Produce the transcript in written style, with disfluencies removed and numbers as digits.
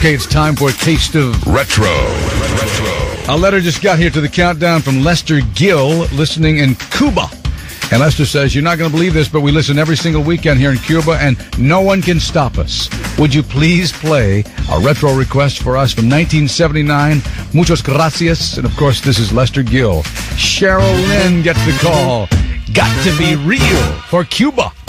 Okay, it's time for a taste of Retro. A letter just got here to the countdown from Lester Gill, listening in Cuba. And Lester says, you're not going to believe this, but we listen every single weekend here in Cuba, and no one can stop us. Would you please play a retro request for us from 1979? Muchas gracias. And, of course, this is Lester Gill. Cheryl Lynn gets the call. Got to be real for Cuba.